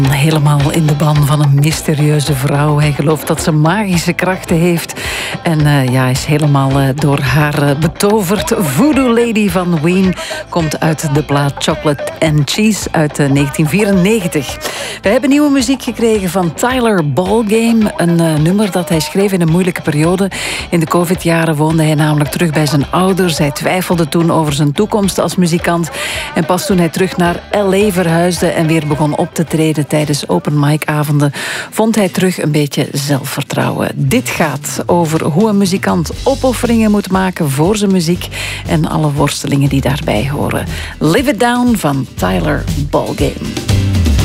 Helemaal in de ban van een mysterieuze vrouw. Hij gelooft dat ze magische krachten heeft. En hij is helemaal door haar betoverd. Voodoo Lady van Ween komt uit de plaat Chocolate and Cheese uit 1994. We hebben nieuwe muziek gekregen van Tyler Ballgame. Een nummer dat hij schreef in een moeilijke periode. In de COVID-jaren woonde hij namelijk terug bij zijn ouders. Hij twijfelde toen over zijn toekomst als muzikant. En pas toen hij terug naar L.A. verhuisde en weer begon op te treden tijdens open mic-avonden, vond hij terug een beetje zelfvertrouwen. Dit gaat over hoe een muzikant opofferingen moet maken voor zijn muziek en alle worstelingen die daarbij horen. Live It Down van Tyler Ballgame.